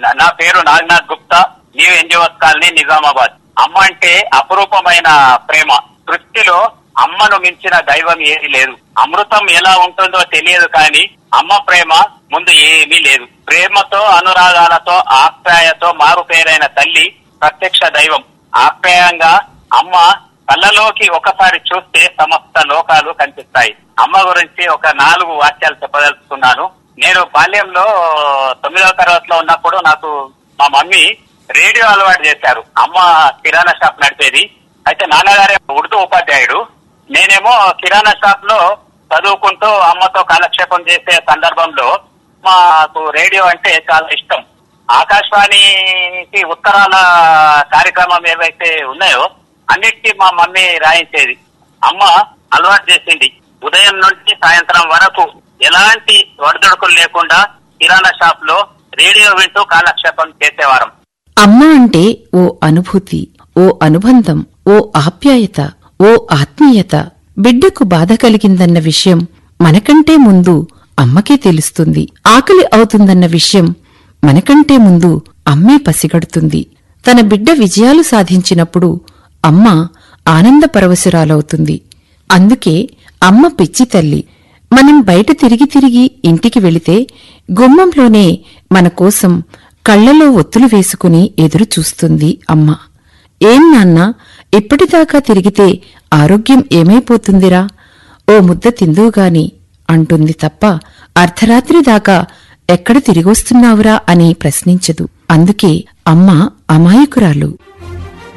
నా పేరు Naganath Gupta, new NGOs colony, Nizamabad. అమ్మ అంటే అపురూపమైన ప్రేమ. సృష్టిలో అమ్మను మించిన దైవం ఏది లేదు. అమృతం ఎలా ఉంటుందో తెలియదు, కానీ అమ్మ ప్రేమ ముందు ఏమీ లేదు. ప్రేమతో, అనురాగాలతో, ఆప్యాయతో మారుపేరైన తల్లి ప్రత్యక్ష దైవం. ఆప్యాయంగా అమ్మ కళ్ళలోకి ఒకసారి చూస్తే సమస్త లోకాలు కనిపిస్తాయి. అమ్మ గురించి ఒక 4 వాక్యాలు చెప్పదలుచుకున్నాను. నేను బాల్యంలో 9వ తరగతిలో ఉన్నప్పుడు నాకు మా మమ్మీ రేడియో అలవాటు చేశారు. అమ్మ కిరాణా షాప్ నడిపేది. అయితే నాన్నగారే ఉర్దూ ఉపాధ్యాయుడు. నేనేమో కిరాణా షాప్ లో చదువుకుంటూ అమ్మతో కాలక్షేపం చేసే సందర్భంలో మాకు రేడియో అంటే చాలా ఇష్టం. ఆకాశవాణికి ఉత్తరాల కార్యక్రమం ఏవైతే ఉన్నాయో అన్నిటికీ మా మమ్మీ రాయించేది. అమ్మ అలవాటు చేసింది. ఉదయం నుండి సాయంత్రం వరకు ఎలాంటి ఒడిదుడుకులు లేకుండా కిరాణా షాప్ లో రేడియో వింటూ కాలక్షేపం చేసేవారం. అమ్మ అంటే ఓ అనుభూతి, ఓ అనుబంధం, ఓ ఆప్యాయత, ఓ ఆత్మీయత. బిడ్డకు బాధ కలిగిందన్న విషయం మనకంటే ముందు అమ్మకే తెలుస్తుంది. ఆకలి అవుతుందన్న విషయం మనకంటే ముందు అమ్మే పసిగడుతుంది. తన బిడ్డ విజయాలు సాధించినప్పుడు అమ్మ ఆనంద పరవశురాలవుతుంది. అందుకే అమ్మ పిచ్చి తల్లి. మనం బయట తిరిగి తిరిగి ఇంటికి వెళితే గుమ్మంలోనే మన కోసం కళ్లలో ఒత్తులు వేసుకుని ఎదురు చూస్తుంది అమ్మ. ఏం నాన్నా, ఇప్పటిదాకా తిరిగితే ఆరోగ్యం ఏమైపోతుందిరా, ఓ ముద్ద తిందువుగాని అంటుంది తప్ప అర్ధరాత్రి దాకా ఎక్కడ తిరిగొస్తున్నావురా అని ప్రశ్నించదు. అందుకే అమ్మ అమాయకురాలు.